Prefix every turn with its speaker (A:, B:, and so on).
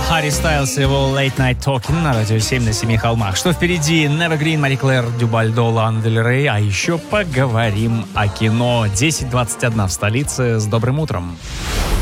A: Харри Стайлс и его Late Night Talking на радио 7 на семи холмах. Что впереди? Never Green, Мари Клэр, Дюбальдо, Лана Дель Рей. А еще поговорим о кино. 10:21 в столице. С добрым утром.